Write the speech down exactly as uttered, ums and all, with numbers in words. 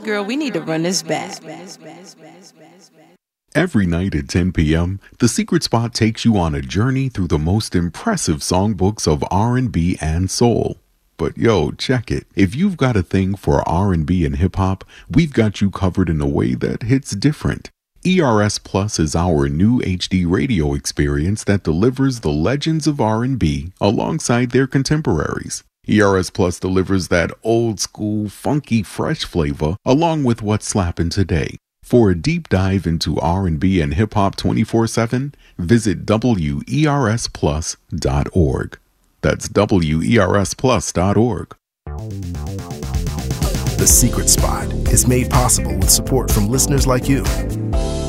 Girl, we need to run this back. Every night at ten p.m., The Secret Spot takes you on a journey through the most impressive songbooks of R and B and soul. But yo, check it. If you've got a thing for R and B and hip-hop, we've got you covered in a way that hits different. E R S Plus is our new H D radio experience that delivers the legends of R and B alongside their contemporaries. E R S Plus delivers that old school, funky, fresh flavor along with what's slapping today. For a deep dive into R and B and hip-hop twenty-four seven, visit W E R S plus dot org. That's W E R S plus dot org. The Secret Spot is made possible with support from listeners like you.